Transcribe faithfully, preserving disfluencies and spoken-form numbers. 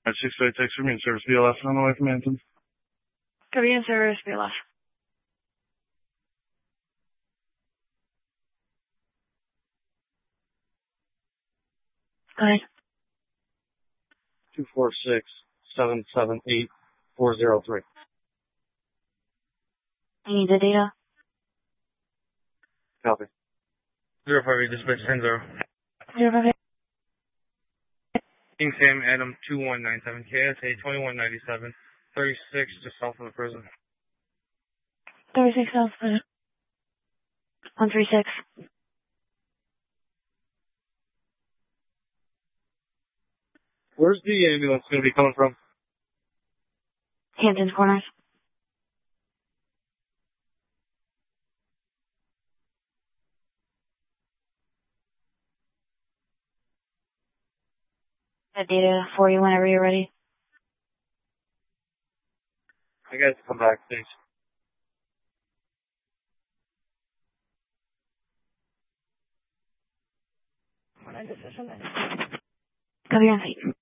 six five six for main service B L S on the way from Anton. Korean service B L S. Go ahead. Two four six seven seven eight four zero three. I need the data. Copy. Zero five eight dispatch ten zero. Zero five eight. King Sam Adam two one nine seven K S A twenty one ninety seven thirty six just south of the prison. Thirty six south prison. One three six. Where's the ambulance going to be coming from? Hampton's Corners. The data for you whenever you're ready. I got to come back, thanks. Copy on feet.